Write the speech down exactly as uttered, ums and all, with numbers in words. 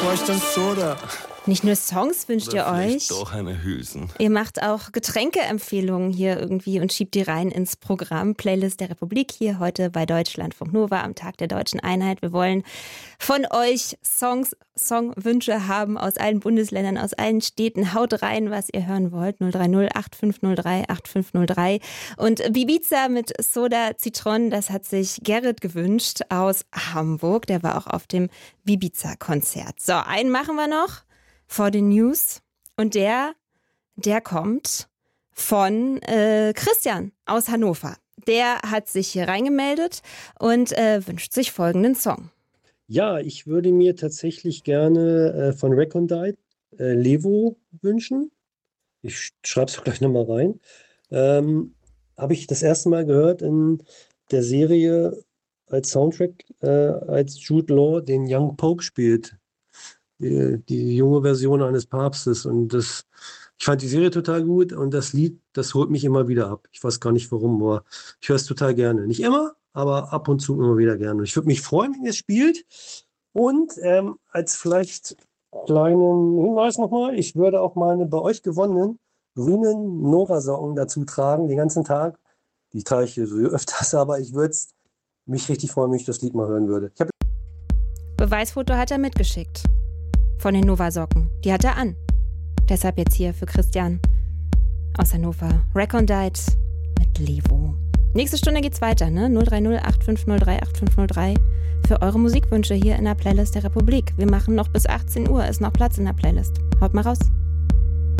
feucht und Soda. Nicht nur Songs wünscht ihr euch, Doch eine Hülsen. ihr macht auch Getränkeempfehlungen hier irgendwie und schiebt die rein ins Programm. Playlist der Republik hier heute bei Deutschlandfunk Nova am Tag der Deutschen Einheit. Wir wollen von euch Songs, Songwünsche haben aus allen Bundesländern, aus allen Städten. Haut rein, was ihr hören wollt. null drei null acht fünf null drei acht fünf null drei. Und Bibiza mit Soda Zitron, das hat sich Gerrit gewünscht aus Hamburg. Der war auch auf dem Bibiza-Konzert. So, einen machen wir noch vor den News. Und der, der kommt von äh, Christian aus Hannover. Der hat sich hier reingemeldet und äh, wünscht sich folgenden Song. Ja, ich würde mir tatsächlich gerne äh, von Recondite äh, Levo wünschen. Ich schreibe es gleich nochmal rein. Ähm, Habe ich das erste Mal gehört in der Serie als Soundtrack, äh, als Jude Law den Young Pope spielt. Die, die junge Version eines Papstes. Und das, ich fand die Serie total gut und das Lied, das holt mich immer wieder ab. Ich weiß gar nicht warum, aber ich höre es total gerne. Nicht immer, aber ab und zu immer wieder gerne. Und ich würde mich freuen, wenn ihr es spielt. Und ähm, als vielleicht kleinen Hinweis nochmal, ich würde auch mal eine bei euch gewonnenen grünen Nova-Socken dazu tragen, den ganzen Tag. Die trage ich so öfters, aber ich würde mich richtig freuen, wenn ich das Lied mal hören würde. Ich hab Beweisfoto hat er mitgeschickt. Von den Nova-Socken. Die hat er an. Deshalb jetzt hier für Christian aus Hannover. Recondite mit Levo. Nächste Stunde geht's weiter, ne? null drei null acht fünf null drei acht fünf null drei für eure Musikwünsche hier in der Playlist der Republik. Wir machen noch bis achtzehn Uhr. Ist noch Platz in der Playlist. Haut mal raus.